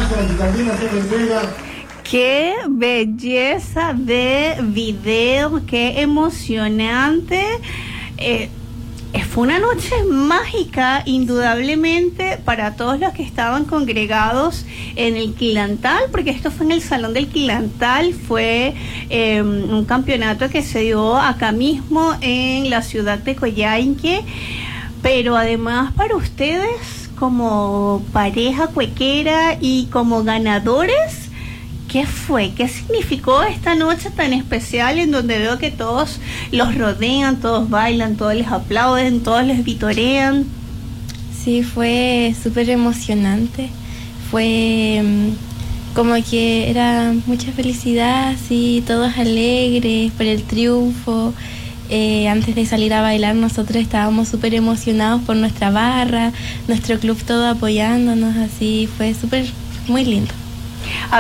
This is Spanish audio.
Qué belleza de video, qué emocionante. Fue una noche mágica, indudablemente, para todos los que estaban congregados en el Quilantal, porque esto fue en el Salón del Quilantal. Fue un campeonato que se dio acá mismo en la ciudad de Coyhaique, pero además para ustedes como pareja cuequera y como ganadores, ¿qué fue? ¿Qué significó esta noche tan especial en donde veo que todos los rodean, todos bailan, todos les aplauden, todos les vitorean? Sí, fue súper emocionante. Fue como que era mucha felicidad, sí, todos alegres por el triunfo. Antes de salir a bailar nosotros estábamos súper emocionados por nuestra barra, nuestro club todo apoyándonos, así fue súper, muy lindo.